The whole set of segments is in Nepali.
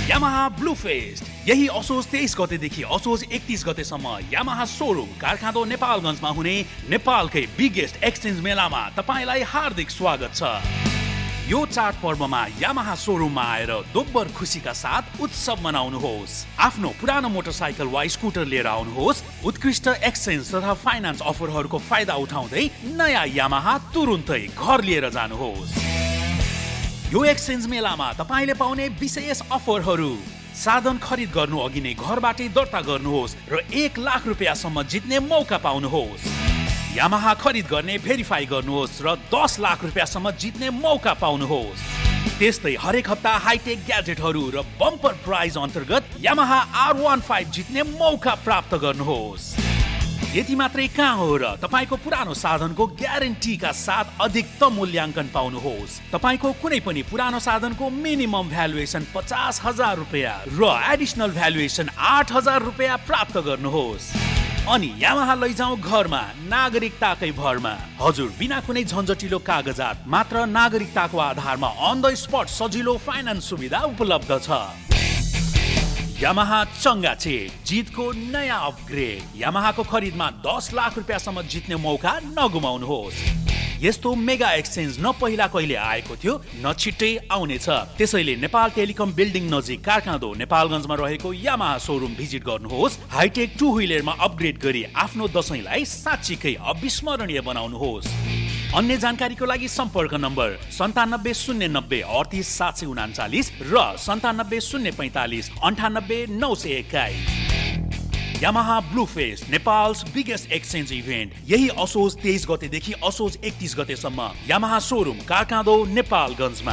यामाहा ब्लू फेस्ट यही असोज 23 गतेदेखि असोज 31 गतेसम्म यामाहा सोरुम कारखादो नेपालगञ्जमा हुने नेपालकै बिगेस्ट एक्सचेन्ज मेलामा तपाईलाई हार्दिक स्वागत छ। यो चाड पर्वमा यामाहा सोरुममा आएर दोब्बर खुसीका साथ उत्सव मनाउनुहोस्। आफ्नो पुरानो मोटरसाइकल वा स्कुटर लिएर आउनुहोस्। उत्कृष्ट एक्सचेन्ज तथा फाइनान्स अफरहरूको फाइदा उठाउँदै नयाँ यामाहा तुरुन्तै घर लिएर जानुहोस्। यो एक्सचेन्ज मेलामा तपाईले पाउने विशेष अफरहरू: साधन खरिद गर्नु अघि नै घरबाटै दर्ता गर्नुहोस् र 1 लाख रुपैयाँसम्म जित्ने मौका पाउनुहोस्। यामाहा खरिद गर्ने भेरिफाई गर्नुहोस् र 10 लाख रुपैयाँसम्म जित्ने मौका पाउनुहोस्। त्यस्तै हरेक हप्ता हाइटेक ग्याजेटहरू र बम्पर प्राइज अन्तर्गत यामाहा R15 जित्ने मौका प्राप्त गर्नुहोस्। यति मात्रै कहाँ हो र तपाईको पुरानो साधनको ग्यारेन्टीका साथ अधिकतम मूल्याङ्कन पाउनुहोस्। तपाईको कुनै पनि पुरानो साधनको मिनिमम भ्यालुएसन 50,000 रुपैयाँ र एडिसनल भ्यालुएसन 8,000 रुपैयाँ प्राप्त गर्नुहोस्। अनि यामाहा लैजाऊ घरमा नागरिकताकै भरमा। हजुर, बिना कुनै झन्झटिलो कागजात मात्र नागरिकताको आधारमा अन द स्पट सजिलो फाइनान्स सुविधा उपलब्ध छ। यामाहा चङ्गा चेक, जितको नयाँ अपग्रेड। यामाहाको खरिदमा 10 लाख रुपैयाँसम्म जित्ने मौका नगुमाउनुहोस्। यस्तो मेगा एक्सचेन्ज न पहिला कहिले आएको थियो न छिट्टै आउनेछ। त्यसैले नेपाल टेलिकम बिल्डिङ नजिक कारखादो नेपालगञ्जमा रहेको यामाहा सोरुम भिजिट गर्नुहोस्। हाइटेक 2 व्हिलरमा अपग्रेड गरी आफ्नो दशैंलाई साँच्चीकै अविस्मरणीय बनाउनुहोस्। अन्य जानकारीको लागि सम्पर्क नम्बर 9709 38 739 र 97 045 98 921। Yamaha blue fest, Nepals biggest exchange event यही असोज 23 गतेदेखि असोज 31 गतेसम्म यामाहा सोरुम कारखादो नेपालगञ्जमा।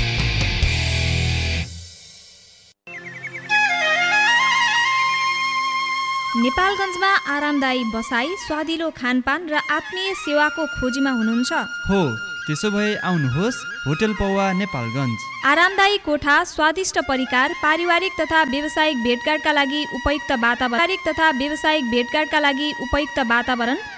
नेपालगञ्जमा आरामदायी बसाई, स्वादिलो खानपान र आत्मीय सेवाको खोजीमा हुनुहुन्छ हो? त्यसो भए आउनुहोस् होटल पौवा नेपालगञ्ज। आरामदायी कोठा, स्वादिष्ट परिकार, पारिवारिक तथा व्यावसायिक भेटघाटका लागि उपयुक्त वातावरण